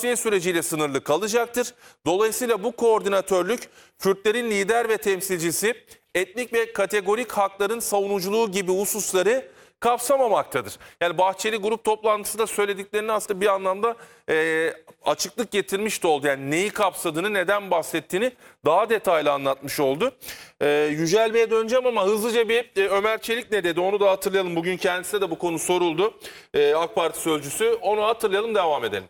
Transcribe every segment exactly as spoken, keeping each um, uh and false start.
tasfiye süreciyle sınırlı kalacaktır. Dolayısıyla bu koordinatörlük Kürtlerin lider ve temsilcisi, etnik ve kategorik hakların savunuculuğu gibi hususları kapsamamaktadır. Yani Bahçeli grup toplantısında söylediklerini aslında bir anlamda e, açıklık getirmiş de oldu. Yani neyi kapsadığını, neden bahsettiğini daha detaylı anlatmış oldu. E, Yücel Bey'e döneceğim ama hızlıca bir e, Ömer Çelik ne dedi onu da hatırlayalım. Bugün kendisine de bu konu soruldu. E, AK Parti sözcüsü, onu hatırlayalım, devam edelim.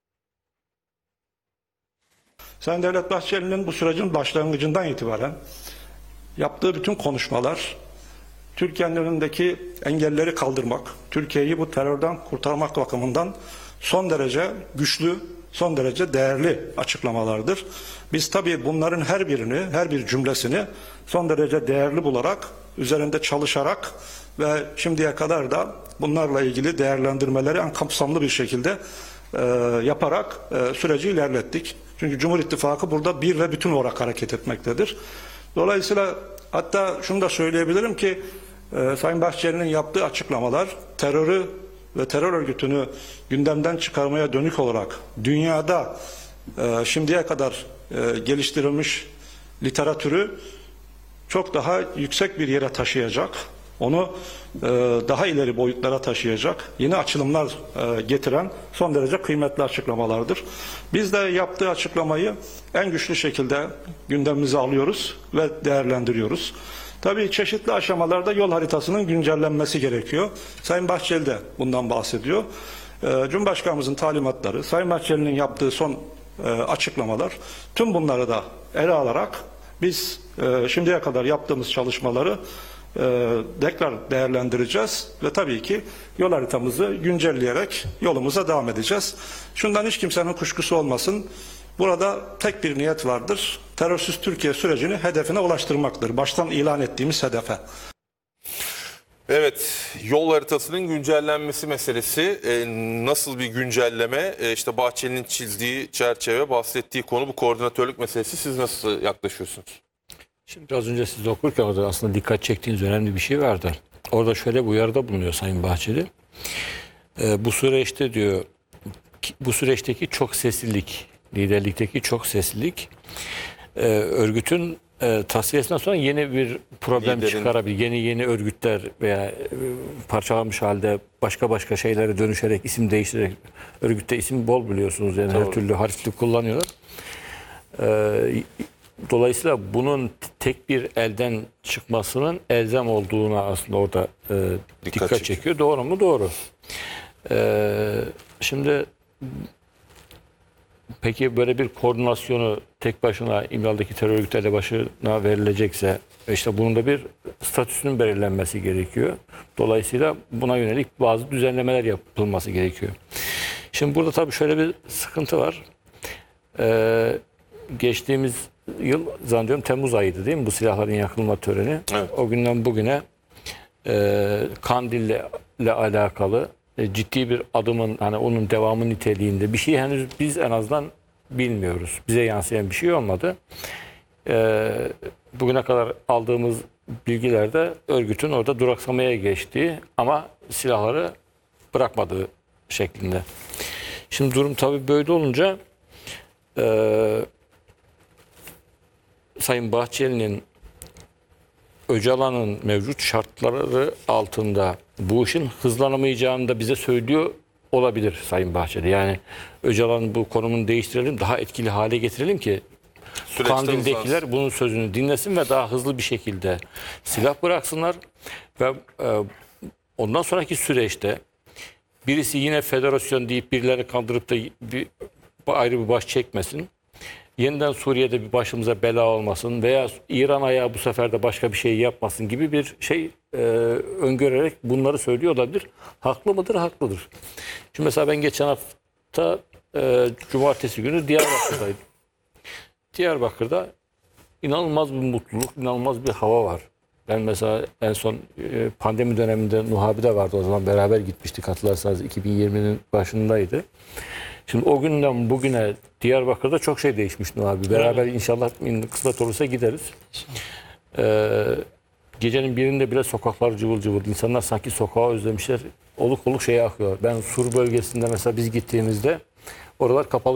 Sayın Devlet Bahçeli'nin bu sürecin başlangıcından itibaren yaptığı bütün konuşmalar, Türkiye'nin önündeki engelleri kaldırmak, Türkiye'yi bu terörden kurtarmak bakımından son derece güçlü, son derece değerli açıklamalardır. Biz tabii bunların her birini, her bir cümlesini son derece değerli bularak, üzerinde çalışarak ve şimdiye kadar da bunlarla ilgili değerlendirmeleri en kapsamlı bir şekilde e, yaparak e, süreci ilerlettik. Çünkü Cumhur İttifakı burada bir ve bütün olarak hareket etmektedir. Dolayısıyla hatta şunu da söyleyebilirim ki e, Sayın Bahçeli'nin yaptığı açıklamalar terörü ve terör örgütünü gündemden çıkarmaya dönük olarak dünyada e, şimdiye kadar e, geliştirilmiş literatürü çok daha yüksek bir yere taşıyacak. Onu e, daha ileri boyutlara taşıyacak, yeni açılımlar e, getiren son derece kıymetli açıklamalardır. Biz de yaptığı açıklamayı en güçlü şekilde gündemimize alıyoruz ve değerlendiriyoruz. Tabii çeşitli aşamalarda yol haritasının güncellenmesi gerekiyor. Sayın Bahçeli de bundan bahsediyor. E, Cumhurbaşkanımızın talimatları, Sayın Bahçeli'nin yaptığı son e, açıklamalar, tüm bunları da ele alarak biz e, şimdiye kadar yaptığımız çalışmaları e, tekrar değerlendireceğiz ve tabii ki yol haritamızı güncelleyerek yolumuza devam edeceğiz. Şundan hiç kimsenin kuşkusu olmasın. Burada tek bir niyet vardır. Terörsüz Türkiye sürecini hedefine ulaştırmaktır. Baştan ilan ettiğimiz hedefe. Evet, yol haritasının güncellenmesi meselesi, e, nasıl bir güncelleme, e, işte Bahçeli'nin çizdiği çerçeve, bahsettiği konu bu koordinatörlük meselesi, siz nasıl yaklaşıyorsunuz? Şimdi biraz önce siz okurken orada aslında dikkat çektiğiniz önemli bir şey vardı. Orada şöyle bir uyarıda bulunuyor Sayın Bahçeli. E, bu süreçte diyor, bu süreçteki çok seslilik, liderlikteki çok seslilik, e, örgütün e, tasfiyesinden sonra yeni bir problem Liderin... çıkarabilir. Yeni yeni örgütler veya e, parçalanmış halde başka başka şeylere dönüşerek, isim değiştirerek, örgütte isim bol biliyorsunuz. Yani Doğru. her türlü harflik kullanıyorlar. E, dolayısıyla bunun tek bir elden çıkmasının elzem olduğuna aslında orada e, dikkat, dikkat çekiyor. çekiyor. Doğru mu? Doğru. E, şimdi peki böyle bir koordinasyonu tek başına İmralı'daki terör örgütlerle başına verilecekse işte bunun da bir statüsünün belirlenmesi gerekiyor. Dolayısıyla buna yönelik bazı düzenlemeler yapılması gerekiyor. Şimdi burada tabii şöyle bir sıkıntı var. Ee, geçtiğimiz yıl zannediyorum Temmuz ayıydı değil mi bu silahların yakılma töreni? Evet. O günden bugüne e, Kandil'le alakalı ciddi bir adımın, hani onun devamı niteliğinde bir şey henüz biz en azından bilmiyoruz. Bize yansıyan bir şey olmadı. Ee, bugüne kadar aldığımız bilgilerde örgütün orada duraksamaya geçtiği ama silahları bırakmadığı şeklinde. Şimdi durum tabii böyle olunca e, Sayın Bahçeli'nin Öcalan'ın mevcut şartları altında bu işin hızlanamayacağını da bize söylüyor olabilir Sayın Bahçeli. Yani Öcalan'ın bu konumunu değiştirelim, daha etkili hale getirelim ki Süreçte Kandil'dekiler hızlansın, bunun sözünü dinlesin ve daha hızlı bir şekilde silah bıraksınlar ve e, ondan sonraki süreçte birisi yine federasyon deyip birilerini kandırıp da bir, ayrı bir baş çekmesin. Yeniden Suriye'de bir başımıza bela olmasın veya İran ayağı bu sefer de başka bir şey yapmasın gibi bir şey e, öngörerek bunları söylüyor olabilir. Haklı mıdır? Haklıdır. Şimdi mesela ben geçen hafta e, cumartesi günü Diyarbakır'daydım. Diyarbakır'da inanılmaz bir mutluluk, inanılmaz bir hava var. Ben mesela en son e, pandemi döneminde Nuh abi de vardı, o zaman beraber gitmiştik, hatırlarsanız iki bin yirminin başındaydı. Şimdi o günden bugüne Diyarbakır'da çok şey değişmiş Nuh abi. Beraber evet. inşallah kısmet olursa gideriz. Ee, gecenin birinde bile sokaklar cıvıl cıvıl. İnsanlar sanki sokağı özlemişler. Oluk oluk şeye akıyor. Ben Sur bölgesinde mesela biz gittiğimizde oralar kapalı.